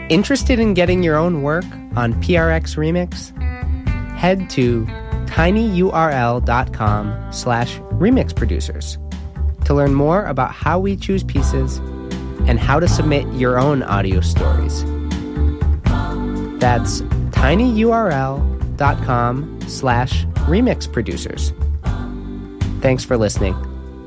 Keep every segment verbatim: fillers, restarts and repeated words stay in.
Interested in getting your own work on P R X Remix? Head to tinyurl.com slash remix producers to learn more about how we choose pieces and how to submit your own audio stories. That's tinyurl.com slash remix producers. Thanks for listening.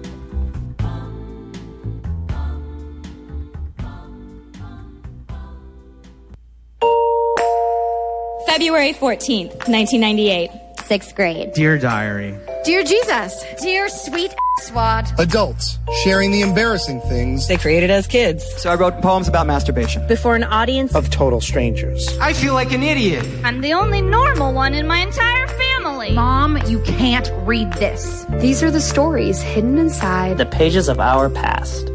February fourteenth, nineteen ninety-eight. Sixth grade. Dear Diary. Dear Jesus. Dear sweet swad. Adults sharing the embarrassing things they created as kids. So I wrote poems about masturbation. Before an audience of total strangers. I feel like an idiot. I'm the only normal one in my entire family. Mom, you can't read this. These are the stories hidden inside the pages of our past.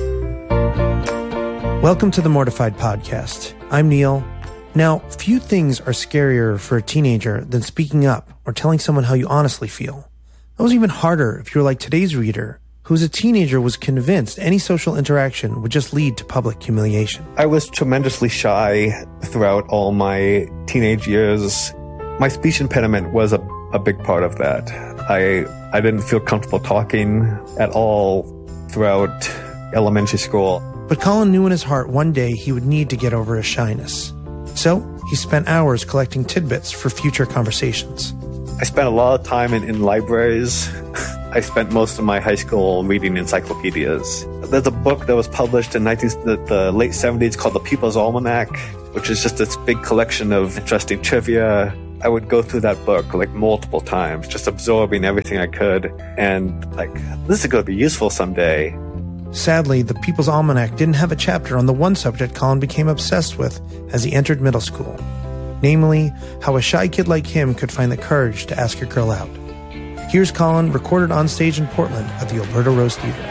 Welcome to the Mortified Podcast. I'm Neil. Now, few things are scarier for a teenager than speaking up or telling someone how you honestly feel. That was even harder if you're like today's reader, who as a teenager was convinced any social interaction would just lead to public humiliation. I was tremendously shy throughout all my teenage years. My speech impediment was a, a big part of that. I I didn't feel comfortable talking at all throughout elementary school. But Colin knew in his heart one day he would need to get over his shyness. So he spent hours collecting tidbits for future conversations. I spent a lot of time in, in libraries. I spent most of my high school reading encyclopedias. There's a book that was published in nineteen, the, the late seventies called The People's Almanac, which is just this big collection of interesting trivia. I would go through that book like multiple times, just absorbing everything I could. And like, this is going to be useful someday. Sadly, the People's Almanac didn't have a chapter on the one subject Colin became obsessed with as he entered middle school. Namely, how a shy kid like him could find the courage to ask a girl out. Here's Colin, recorded on stage in Portland at the Alberta Rose Theatre.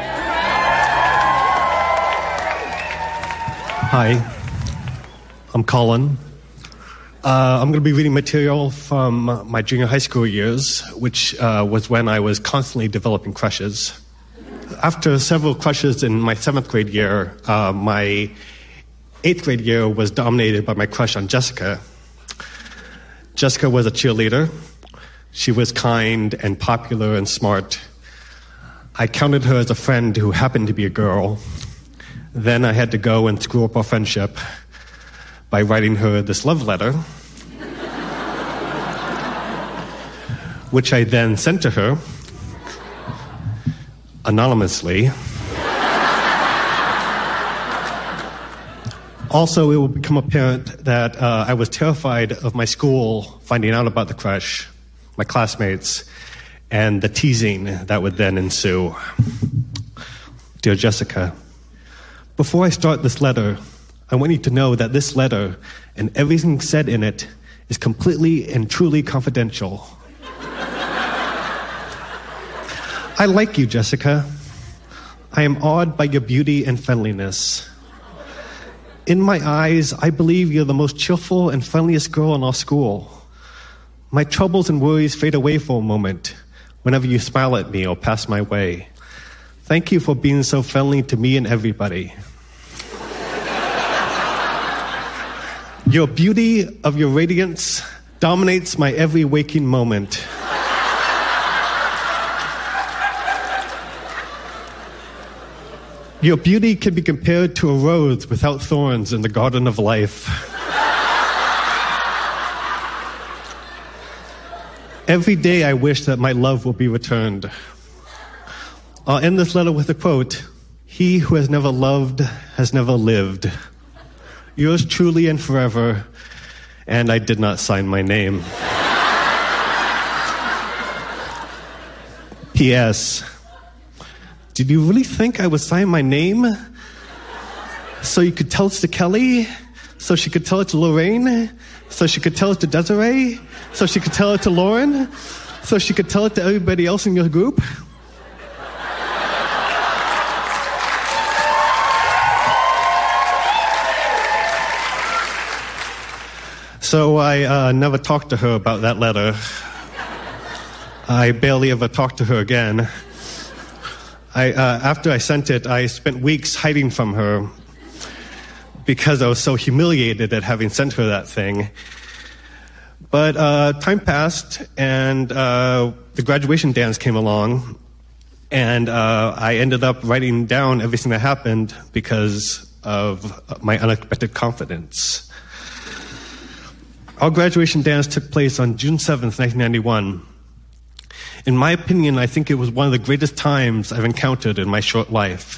Hi, I'm Colin. Uh, I'm going to be reading material from my junior high school years, which uh, was when I was constantly developing crushes. After several crushes in my seventh grade year, uh, my eighth grade year was dominated by my crush on Jessica. Jessica was a cheerleader. She was kind and popular and smart. I counted her as a friend who happened to be a girl. Then I had to go and screw up our friendship by writing her this love letter, which I then sent to her anonymously. Also, it will become apparent that uh, I was terrified of my school finding out about the crush, my classmates, and the teasing that would then ensue. Dear Jessica, before I start this letter, I want you to know that this letter and everything said in it is completely and truly confidential. I like you, Jessica. I am awed by your beauty and friendliness. In my eyes, I believe you're the most cheerful and friendliest girl in our school. My troubles and worries fade away for a moment whenever you smile at me or pass my way. Thank you for being so friendly to me and everybody. Your beauty of your radiance dominates my every waking moment. Your beauty can be compared to a rose without thorns in the garden of life. Every day I wish that my love will be returned. I'll end this letter with a quote. He who has never loved has never lived. Yours truly and forever. And I did not sign my name. P S Did you really think I would sign my name? So you could tell it to Kelly? So she could tell it to Lorraine? So she could tell it to Desiree? So she could tell it to Lauren? So she could tell it to everybody else in your group? So I uh, never talked to her about that letter. I barely ever talked to her again. I, uh, after I sent it, I spent weeks hiding from her. because I was so humiliated at having sent her that thing. But uh, time passed, and uh, the graduation dance came along, and uh, I ended up writing down everything that happened because of my unexpected confidence. Our graduation dance took place on June seventh, nineteen ninety-one. In my opinion, I think it was one of the greatest times I've encountered in my short life.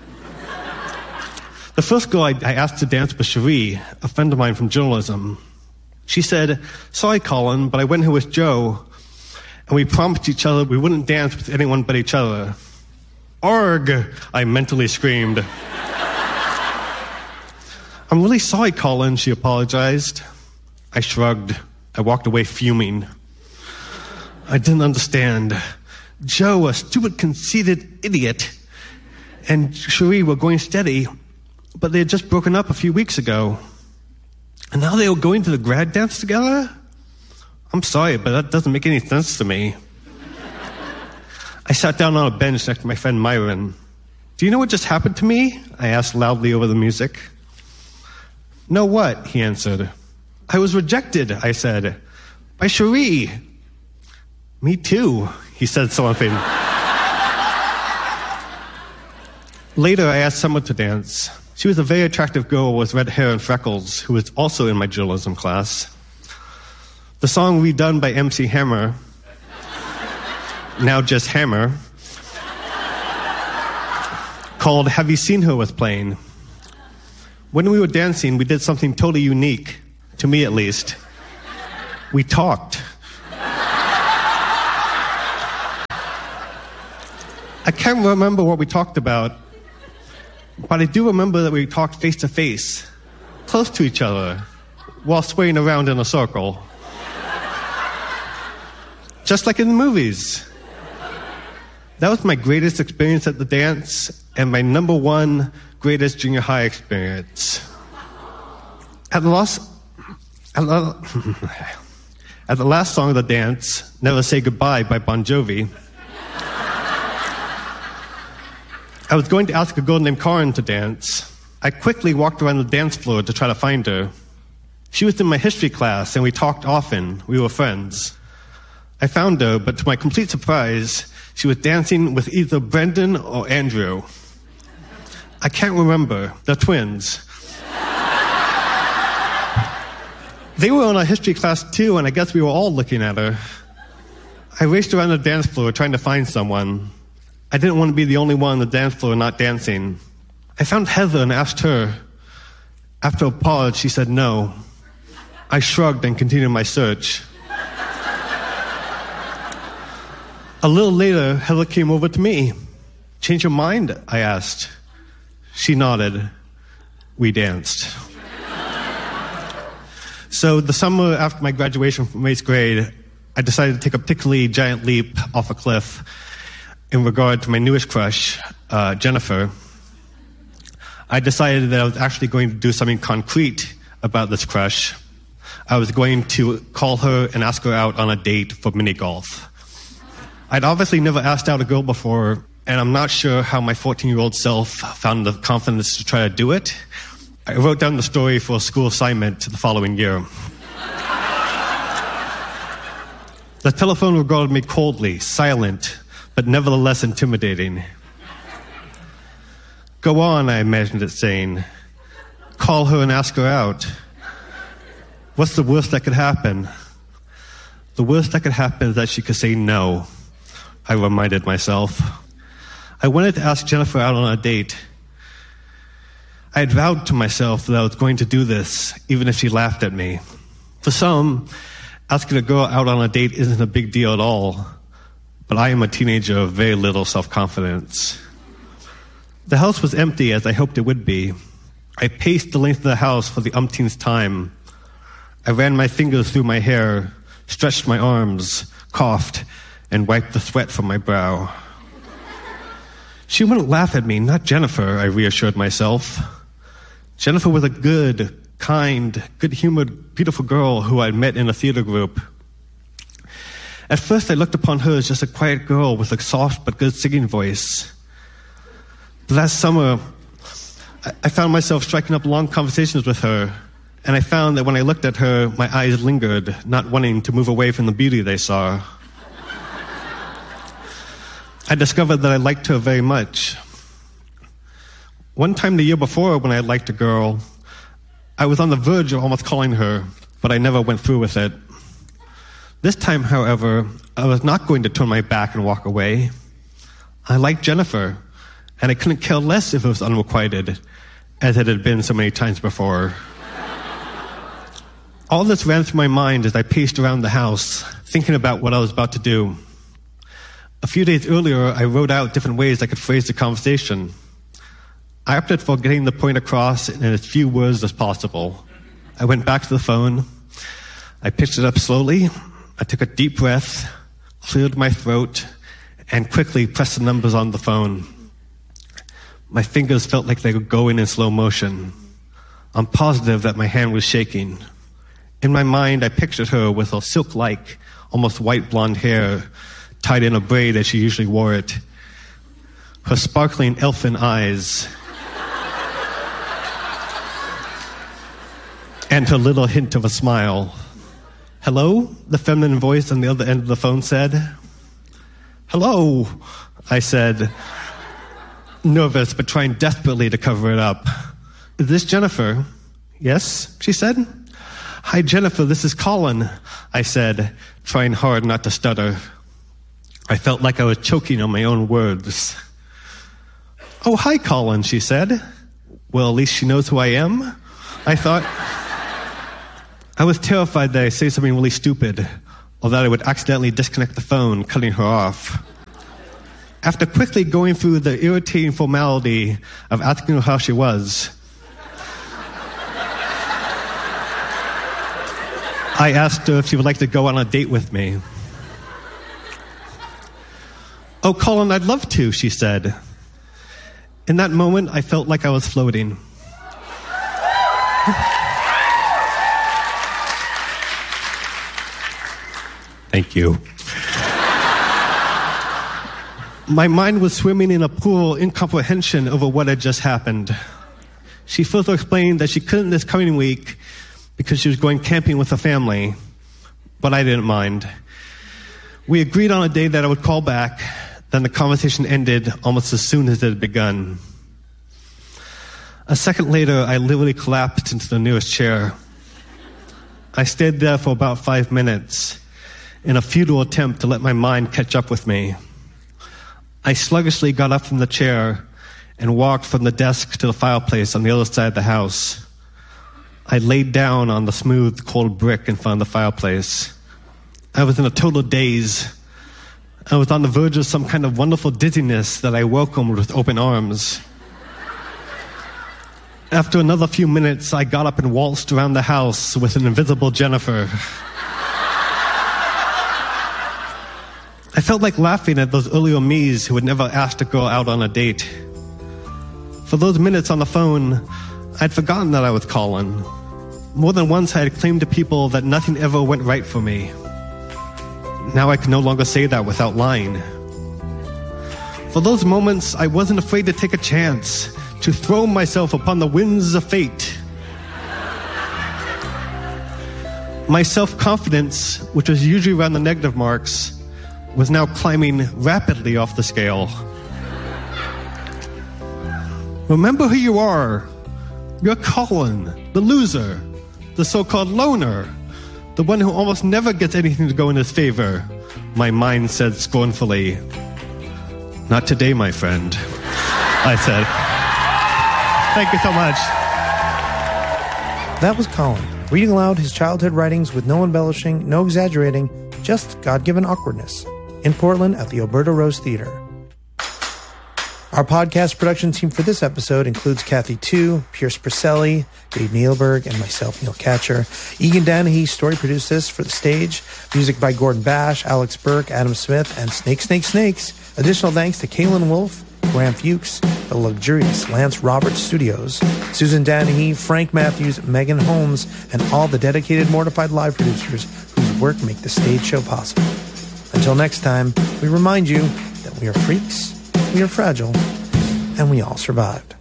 The first girl I, I asked to dance was Cherie, a friend of mine from journalism. She said, "Sorry, Colin, but I went here with Joe, and we promised each other we wouldn't dance with anyone but each other." "Arg!" I mentally screamed. "I'm really sorry, Colin," she apologized. I shrugged. I walked away fuming. I didn't understand. Joe, a stupid, conceited idiot, and Cherie were going steady, but they had just broken up a few weeks ago. And now they were going to the grad dance together? I'm sorry, but that doesn't make any sense to me. I sat down on a bench next to my friend Myron. "Do you know what just happened to me?" I asked loudly over the music. "No, what?" he answered. "I was rejected," I said, "by Cherie." "Me too," he said something. Later, I asked Summer to dance. She was a very attractive girl with red hair and freckles who was also in my journalism class. The song redone by M C Hammer, now just Hammer, called "Have You Seen Her?" was playing. When we were dancing, we did something totally unique, to me at least. We talked. I can't remember what we talked about, but I do remember that we talked face to face, close to each other, while swaying around in a circle. Just like in the movies. That was my greatest experience at the dance, and my number one greatest junior high experience. At the last, at the, at the last song of the dance, "Never Say Goodbye" by Bon Jovi, I was going to ask a girl named Karen to dance. I quickly walked around the dance floor to try to find her. She was in my history class, and we talked often. We were friends. I found her, but to my complete surprise, she was dancing with either Brendan or Andrew. I can't remember. They're twins. They were in our history class too, and I guess we were all looking at her. I raced around the dance floor trying to find someone. I didn't want to be the only one on the dance floor not dancing. I found Heather and asked her. After a pause, she said no. I shrugged and continued my search. A little later, Heather came over to me. "Change your mind?" I asked. She nodded. We danced. So the summer after my graduation from eighth grade, I decided to take a particularly giant leap off a cliff in regard to my newest crush, uh, Jennifer. I decided that I was actually going to do something concrete about this crush. I was going to call her and ask her out on a date for mini golf. I'd obviously never asked out a girl before, and I'm not sure how my fourteen-year-old self found the confidence to try to do it. I wrote down the story for a school assignment the following year. The telephone regarded me coldly, silent, but nevertheless intimidating. "Go on," I imagined it saying. "Call her and ask her out. What's the worst that could happen?" "The worst that could happen is that she could say no," I reminded myself. I wanted to ask Jennifer out on a date. I had vowed to myself that I was going to do this, even if she laughed at me. For some, asking a girl out on a date isn't a big deal at all. But I am a teenager of very little self-confidence. The house was empty, as I hoped it would be. I paced the length of the house for the umpteenth time. I ran my fingers through my hair, stretched my arms, coughed, and wiped the sweat from my brow. She wouldn't laugh at me, not Jennifer, I reassured myself. Jennifer was a good, kind, good-humored, beautiful girl who I'd met in a theater group. At first, I looked upon her as just a quiet girl with a soft but good singing voice. But last summer, I found myself striking up long conversations with her, and I found that when I looked at her, my eyes lingered, not wanting to move away from the beauty they saw. I discovered that I liked her very much. One time the year before, when I liked a girl, I was on the verge of almost calling her, but I never went through with it. This time, however, I was not going to turn my back and walk away. I liked Jennifer, and I couldn't care less if it was unrequited, as it had been so many times before. All this ran through my mind as I paced around the house, thinking about what I was about to do. A few days earlier, I wrote out different ways I could phrase the conversation. I opted for getting the point across in as few words as possible. I went back to the phone. I picked it up slowly. I took a deep breath, cleared my throat, and quickly pressed the numbers on the phone. My fingers felt like they were going in slow motion. I'm positive that my hand was shaking. In my mind, I pictured her with her silk-like, almost white blonde hair tied in a braid as she usually wore it. Her sparkling elfin eyes. And her little hint of a smile. "Hello?" the feminine voice on the other end of the phone said. "Hello," I said, nervous but trying desperately to cover it up. "Is this Jennifer?" "Yes," she said. "Hi, Jennifer, this is Colin," I said, trying hard not to stutter. I felt like I was choking on my own words. "Oh, hi, Colin," she said. Well, at least she knows who I am, I thought. I was terrified that I'd say something really stupid, or that I would accidentally disconnect the phone, cutting her off. After quickly going through the irritating formality of asking her how she was, I asked her if she would like to go on a date with me. "Oh, Colin, I'd love to," she said. In that moment, I felt like I was floating. Thank you. My mind was swimming in a pool of incomprehension over what had just happened. She further explained that she couldn't this coming week because she was going camping with her family, but I didn't mind. We agreed on a day that I would call back, then the conversation ended almost as soon as it had begun. A second later, I literally collapsed into the nearest chair. I stayed there for about five minutes in a futile attempt to let my mind catch up with me. I sluggishly got up from the chair and walked from the desk to the fireplace on the other side of the house. I laid down on the smooth, cold brick in front of the fireplace. I was in a total daze. I was on the verge of some kind of wonderful dizziness that I welcomed with open arms. After another few minutes, I got up and waltzed around the house with an invisible Jennifer. I felt like laughing at those earlier me's who had never asked a girl out on a date. For those minutes on the phone, I'd forgotten that I was Colin. More than once I had claimed to people that nothing ever went right for me. Now I could no longer say that without lying. For those moments, I wasn't afraid to take a chance, to throw myself upon the winds of fate. My self-confidence, which was usually around the negative marks, was now climbing rapidly off the scale. Remember who you are. You're Colin, the loser, the so-called loner, the one who almost never gets anything to go in his favor, my mind said scornfully. Not today, my friend, I said. Thank you so much. That was Colin, reading aloud his childhood writings with no embellishing, no exaggerating, just God-given awkwardness, in Portland at the Alberta Rose Theater. Our podcast production team for this episode includes Kathy Tu, Pierce Perselli, Dave Neilberg, and myself, Neil Catcher. Egan Danahy story produced this for the stage. Music by Gordon Bash, Alex Burke, Adam Smith, and Snake, Snake, Snakes. Additional thanks to Kaylin Wolfe, Graham Fuchs, the luxurious Lance Roberts Studios, Susan Danahy, Frank Matthews, Megan Holmes, and all the dedicated Mortified Live producers whose work make the stage show possible. Until next time, we remind you that we are freaks, we are fragile, and we all survived.